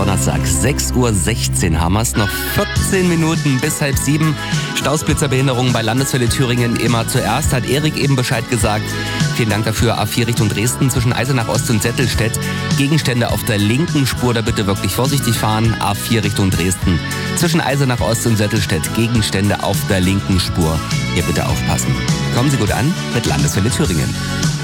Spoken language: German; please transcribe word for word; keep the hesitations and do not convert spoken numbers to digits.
Donnerstag, sechs Uhr sechzehn haben wir es. Noch vierzehn Minuten bis halb sieben. Stausblitzerbehinderungen bei Landeswelle Thüringen immer zuerst. Hat Erik eben Bescheid gesagt. Vielen Dank dafür. A vier Richtung Dresden zwischen Eisenach Ost und Settelstedt. Gegenstände auf der linken Spur, da bitte wirklich vorsichtig fahren. A vier Richtung Dresden zwischen Eisenach Ost und Settelstedt. Gegenstände auf der linken Spur. Hier bitte aufpassen. Kommen Sie gut an mit Landeswelle Thüringen.